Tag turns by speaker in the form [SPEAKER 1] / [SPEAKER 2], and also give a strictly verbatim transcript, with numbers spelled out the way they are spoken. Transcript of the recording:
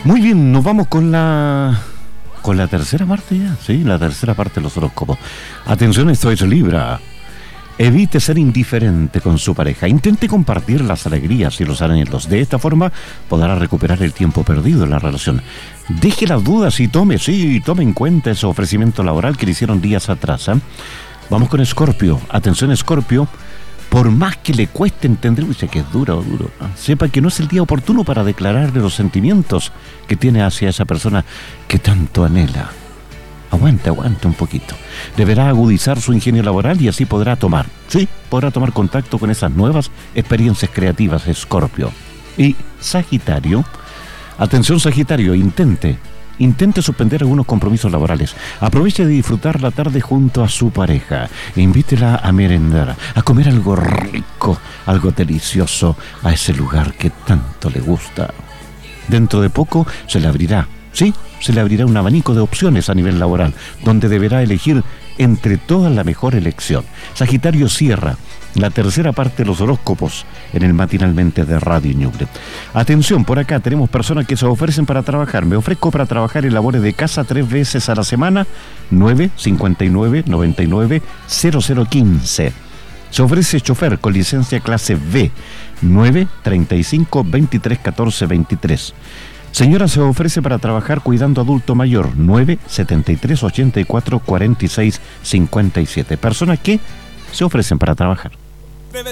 [SPEAKER 1] Muy bien, nos vamos con la con la tercera parte ya, sí, la tercera parte de los horóscopos. Atención, esto es Libra. Evite ser indiferente con su pareja. Intente compartir las alegrías y los anhelos. De esta forma podrá recuperar el tiempo perdido en la relación. Deje las dudas y tome, sí, tome en cuenta ese ofrecimiento laboral que le hicieron días atrás, ¿eh? Vamos con Escorpio. Atención, Escorpio. Por más que le cueste entender, dice que es duro, duro, ¿no? Sepa que no es el día oportuno para declararle los sentimientos que tiene hacia esa persona que tanto anhela. Aguante, aguante un poquito. Deberá agudizar su ingenio laboral y así podrá tomar, sí, podrá tomar contacto con esas nuevas experiencias creativas, Escorpio. Y Sagitario, atención Sagitario, intente, intente suspender algunos compromisos laborales. Aproveche de disfrutar la tarde junto a su pareja. Invítela a merendar, a comer algo rico, algo delicioso a ese lugar que tanto le gusta. Dentro de poco se le abrirá, sí, se le abrirá un abanico de opciones a nivel laboral, donde deberá elegir entre todas la mejor elección. Sagitario cierra la tercera parte de los horóscopos en el Matinalmente de Radio Ñuble. Atención, por acá tenemos personas que se ofrecen para trabajar. Me ofrezco para trabajar en labores de casa tres veces a la semana. Nueve cincuenta y nueve noventa y nueve cero cero quince. Se ofrece chofer con licencia clase B. Nueve treinta y cinco veintitrés catorce veintitrés. Señora se ofrece para trabajar cuidando adulto mayor. Nueve setenta y tres ochenta y cuatro cuarenta y seis cincuenta y siete. Personas que se ofrecen para trabajar.